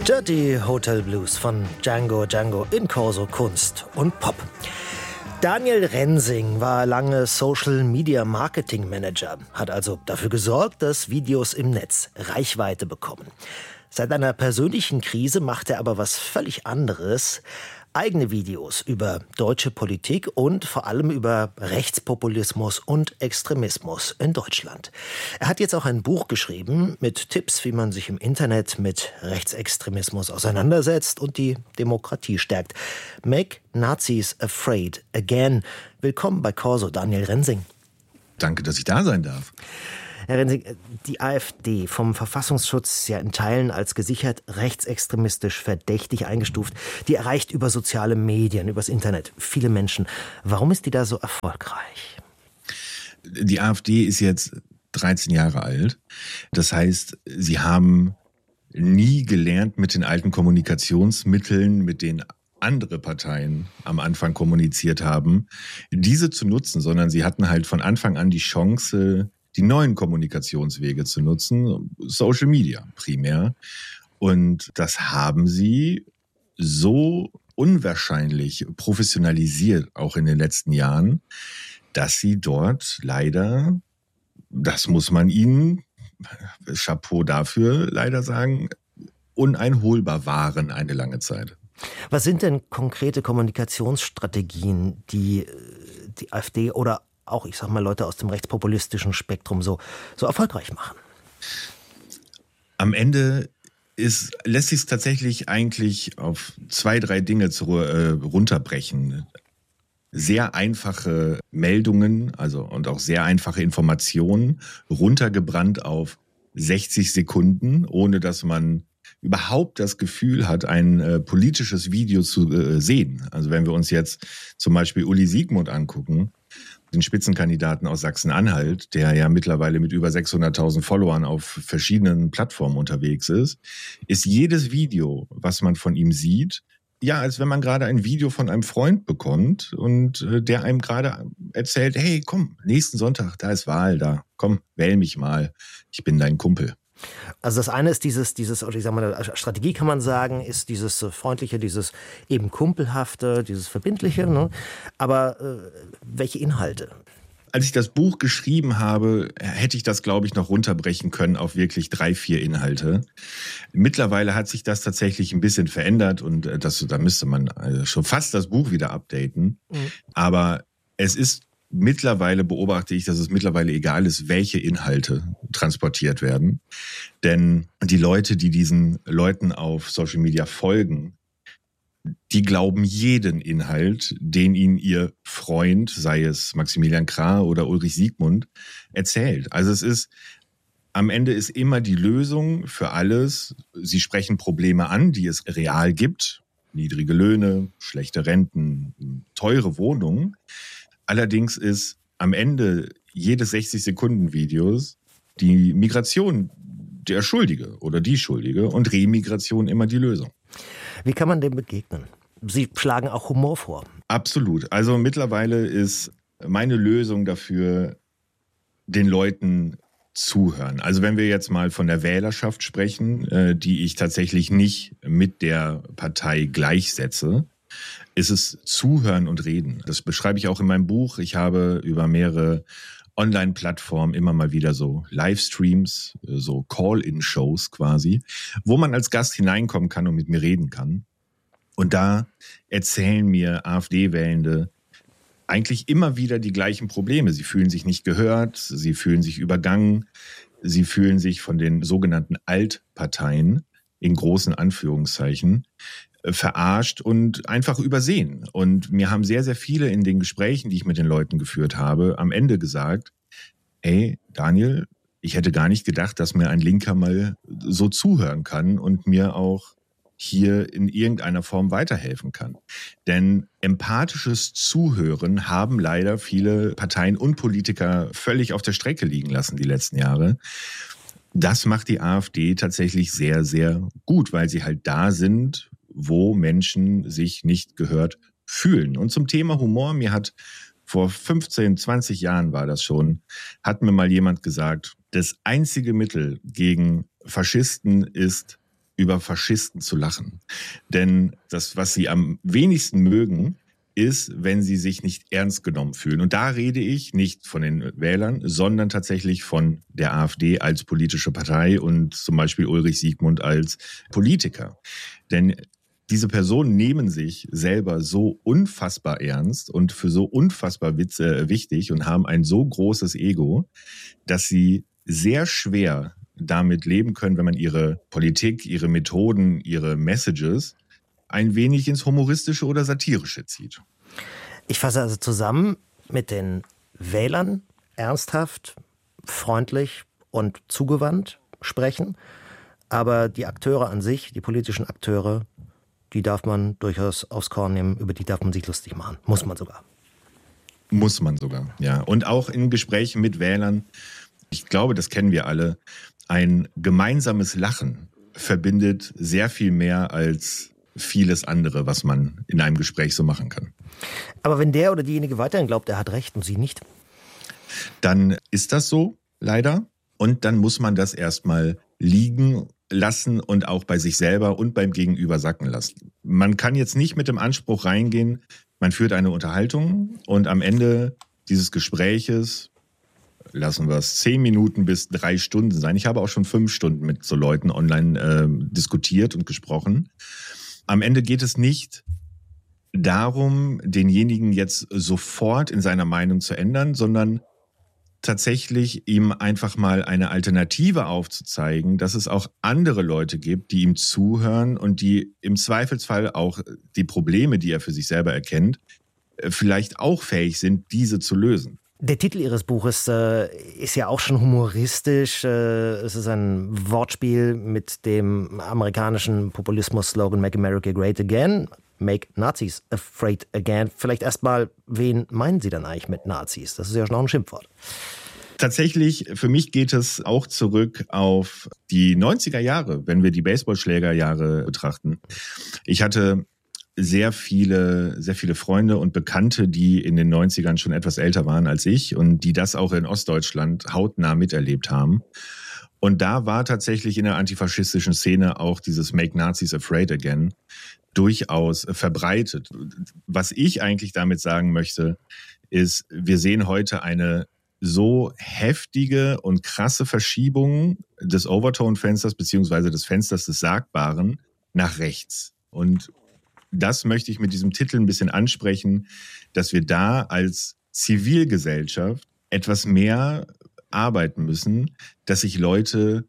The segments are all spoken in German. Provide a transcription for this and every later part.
Dirty Hotel Blues von Django in Corso Kunst und Pop. Daniel Rensing war lange Social Media Marketing Manager, hat also dafür gesorgt, dass Videos im Netz Reichweite bekommen. Seit einer persönlichen Krise macht er aber was völlig anderes. Eigene Videos über deutsche Politik und vor allem über Rechtspopulismus und Extremismus in Deutschland. Er hat jetzt auch ein Buch geschrieben mit Tipps, wie man sich im Internet mit Rechtsextremismus auseinandersetzt und die Demokratie stärkt. Make Nazis Afraid Again. Willkommen bei Corso, Daniel Rensing. Danke, dass ich da sein darf. Herr Rensing, die AfD, vom Verfassungsschutz ja in Teilen als gesichert rechtsextremistisch verdächtig eingestuft, die erreicht über soziale Medien, übers Internet viele Menschen. Warum ist die da so erfolgreich? Die AfD ist jetzt 13 Jahre alt. Das heißt, sie haben nie gelernt, mit den alten Kommunikationsmitteln, mit denen andere Parteien am Anfang kommuniziert haben, diese zu nutzen, sondern sie hatten halt von Anfang an die Chance, die neuen Kommunikationswege zu nutzen, Social Media primär. Und das haben sie so unwahrscheinlich professionalisiert, auch in den letzten Jahren, dass sie dort leider, das muss man ihnen, Chapeau dafür leider sagen, uneinholbar waren eine lange Zeit. Was sind denn konkrete Kommunikationsstrategien, die die AfD oder auch, ich sag mal, Leute aus dem rechtspopulistischen Spektrum so erfolgreich machen? Am Ende lässt sich es tatsächlich eigentlich auf 2, 3 Dinge runterbrechen. Sehr einfache Meldungen, und auch sehr einfache Informationen, runtergebrannt auf 60 Sekunden, ohne dass man überhaupt das Gefühl hat, ein politisches Video zu sehen. Also wenn wir uns jetzt zum Beispiel Uli Siegmund angucken, den Spitzenkandidaten aus Sachsen-Anhalt, der ja mittlerweile mit über 600.000 Followern auf verschiedenen Plattformen unterwegs ist jedes Video, was man von ihm sieht, ja, als wenn man gerade ein Video von einem Freund bekommt und der einem gerade erzählt, hey, komm, nächsten Sonntag, da ist Wahl, da, komm, wähl mich mal, ich bin dein Kumpel. Also das eine ist dieses, oder ich sag mal, Strategie kann man sagen, ist dieses freundliche, dieses eben kumpelhafte, dieses verbindliche, ne? Aber welche Inhalte? Als ich das Buch geschrieben habe, hätte ich das, glaube ich, noch runterbrechen können auf wirklich 3, 4 Inhalte. Mittlerweile hat sich das tatsächlich ein bisschen verändert und da müsste man schon fast das Buch wieder updaten. Mhm. Aber es ist mittlerweile, beobachte ich, dass es mittlerweile egal ist, welche Inhalte transportiert werden. Denn die Leute, die diesen Leuten auf Social Media folgen, die glauben jeden Inhalt, den ihnen ihr Freund, sei es Maximilian Krah oder Ulrich Siegmund, erzählt. Also am Ende ist immer die Lösung für alles. Sie sprechen Probleme an, die es real gibt. Niedrige Löhne, schlechte Renten, teure Wohnungen. Allerdings ist am Ende jedes 60-Sekunden-Videos die Migration der Schuldige oder die Schuldige und Remigration immer die Lösung. Wie kann man dem begegnen? Sie schlagen auch Humor vor. Absolut. Also mittlerweile ist meine Lösung dafür, den Leuten zuhören. Also wenn wir jetzt mal von der Wählerschaft sprechen, die ich tatsächlich nicht mit der Partei gleichsetze, ist es Zuhören und Reden. Das beschreibe ich auch in meinem Buch. Ich habe über mehrere Online-Plattformen immer mal wieder so Livestreams, so Call-in-Shows quasi, wo man als Gast hineinkommen kann und mit mir reden kann. Und da erzählen mir AfD-Wählende eigentlich immer wieder die gleichen Probleme. Sie fühlen sich nicht gehört, sie fühlen sich übergangen, sie fühlen sich von den sogenannten Altparteien in großen Anführungszeichen verarscht und einfach übersehen. Und mir haben sehr, sehr viele in den Gesprächen, die ich mit den Leuten geführt habe, am Ende gesagt, ey, Daniel, ich hätte gar nicht gedacht, dass mir ein Linker mal so zuhören kann und mir auch hier in irgendeiner Form weiterhelfen kann. Denn empathisches Zuhören haben leider viele Parteien und Politiker völlig auf der Strecke liegen lassen die letzten Jahre. Das macht die AfD tatsächlich sehr, sehr gut, weil sie halt da sind, wo Menschen sich nicht gehört fühlen. Und zum Thema Humor, mir hat vor 15, 20 Jahren war das schon, hat mir mal jemand gesagt, das einzige Mittel gegen Faschisten ist über Faschisten zu lachen. Denn das, was sie am wenigsten mögen, ist, wenn sie sich nicht ernst genommen fühlen. Und da rede ich nicht von den Wählern, sondern tatsächlich von der AfD als politische Partei und zum Beispiel Ulrich Siegmund als Politiker. Denn diese Personen nehmen sich selber so unfassbar ernst und für so unfassbar wichtig und haben ein so großes Ego, dass sie sehr schwer damit leben können, wenn man ihre Politik, ihre Methoden, ihre Messages ein wenig ins Humoristische oder Satirische zieht. Ich fasse also zusammen: mit den Wählern ernsthaft, freundlich und zugewandt sprechen, aber die Akteure an sich, die politischen Akteure, die darf man durchaus aufs Korn nehmen, über die darf man sich lustig machen. Muss man sogar. Muss man sogar, ja. Und auch in Gesprächen mit Wählern, ich glaube, das kennen wir alle, ein gemeinsames Lachen verbindet sehr viel mehr als vieles andere, was man in einem Gespräch so machen kann. Aber wenn der oder diejenige weiterhin glaubt, er hat recht und Sie nicht? Dann ist das so, leider. Und dann muss man das erstmal liegen lassen und auch bei sich selber und beim Gegenüber sacken lassen. Man kann jetzt nicht mit dem Anspruch reingehen, man führt eine Unterhaltung und am Ende dieses Gespräches, lassen wir es 10 Minuten bis 3 Stunden sein. Ich habe auch schon 5 Stunden mit so Leuten online diskutiert und gesprochen. Am Ende geht es nicht darum, denjenigen jetzt sofort in seiner Meinung zu ändern, sondern tatsächlich ihm einfach mal eine Alternative aufzuzeigen, dass es auch andere Leute gibt, die ihm zuhören und die im Zweifelsfall auch die Probleme, die er für sich selber erkennt, vielleicht auch fähig sind, diese zu lösen. Der Titel Ihres Buches ist ja auch schon humoristisch. Es ist ein Wortspiel mit dem amerikanischen Populismus-Slogan Make America Great Again. Make Nazis Afraid Again. Vielleicht erstmal, wen meinen Sie dann eigentlich mit Nazis? Das ist ja schon auch ein Schimpfwort. Tatsächlich, für mich geht es auch zurück auf die 90er Jahre, wenn wir die Baseballschlägerjahre betrachten. Ich hatte sehr viele Freunde und Bekannte, die in den 90ern schon etwas älter waren als ich und die das auch in Ostdeutschland hautnah miterlebt haben. Und da war tatsächlich in der antifaschistischen Szene auch dieses Make Nazis Afraid Again durchaus verbreitet. Was ich eigentlich damit sagen möchte, ist, wir sehen heute eine so heftige und krasse Verschiebung des Overtone-Fensters beziehungsweise des Fensters des Sagbaren nach rechts. Und das möchte ich mit diesem Titel ein bisschen ansprechen, dass wir da als Zivilgesellschaft etwas mehr arbeiten müssen, dass sich Leute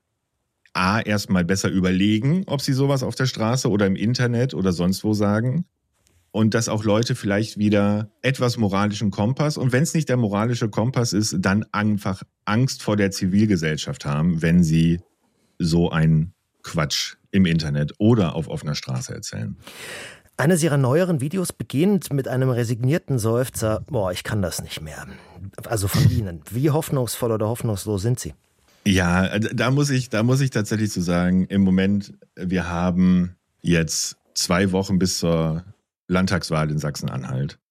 erstmal besser überlegen, ob sie sowas auf der Straße oder im Internet oder sonst wo sagen. Und dass auch Leute vielleicht wieder etwas moralischen Kompass, und wenn es nicht der moralische Kompass ist, dann einfach Angst vor der Zivilgesellschaft haben, wenn sie so einen Quatsch im Internet oder auf offener Straße erzählen. Eines Ihrer neueren Videos beginnt mit einem resignierten Seufzer: Boah, ich kann das nicht mehr. Also von Ihnen. Wie hoffnungsvoll oder hoffnungslos sind Sie? Ja, da muss ich tatsächlich zu sagen, im Moment, wir haben jetzt 2 Wochen bis zur Landtagswahl in Sachsen-Anhalt.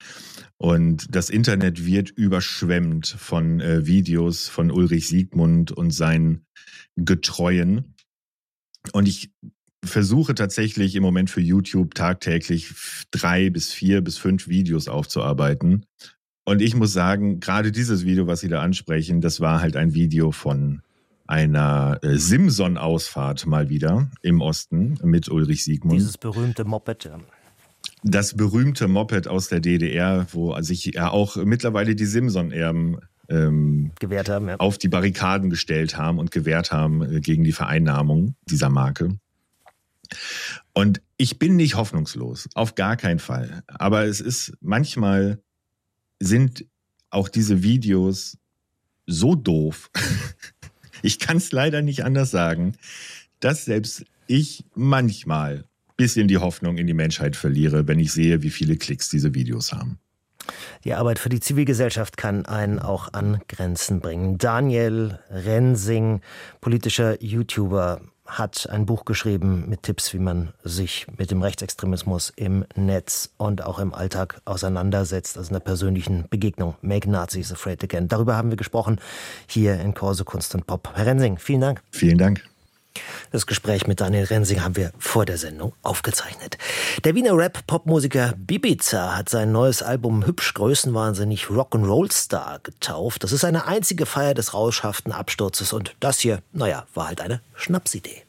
Und das Internet wird überschwemmt von Videos von Ulrich Siegmund und seinen Getreuen. Und ich versuche tatsächlich im Moment für YouTube tagtäglich 3 bis 4 bis 5 Videos aufzuarbeiten. Und ich muss sagen, gerade dieses Video, was Sie da ansprechen, das war halt ein Video von einer Simson-Ausfahrt mal wieder im Osten mit Ulrich Siegmund. Dieses berühmte Moped. Das berühmte Moped aus der DDR, wo sich ja auch mittlerweile die Simson-Erben gewehrt haben, ja, auf die Barrikaden gestellt haben und gewehrt haben gegen die Vereinnahmung dieser Marke. Und ich bin nicht hoffnungslos, auf gar keinen Fall. Aber es ist, manchmal sind auch diese Videos so doof, ich kann es leider nicht anders sagen, dass selbst ich manchmal ein bisschen die Hoffnung in die Menschheit verliere, wenn ich sehe, wie viele Klicks diese Videos haben. Die Arbeit für die Zivilgesellschaft kann einen auch an Grenzen bringen. Daniel Rensing, politischer YouTuber, hat ein Buch geschrieben mit Tipps, wie man sich mit dem Rechtsextremismus im Netz und auch im Alltag auseinandersetzt, also einer persönlichen Begegnung. Make Nazis Afraid Again. Darüber haben wir gesprochen hier in Corso Kunst und Pop. Herr Rensing, vielen Dank. Vielen Dank. Das Gespräch mit Daniel Rensing haben wir vor der Sendung aufgezeichnet. Der Wiener Rap-Popmusiker Bibiza hat sein neues Album Hübsch Größenwahnsinnig Rock'n'Roll Star getauft. Das ist eine einzige Feier des rauschhaften Absturzes und das hier, war halt eine Schnapsidee.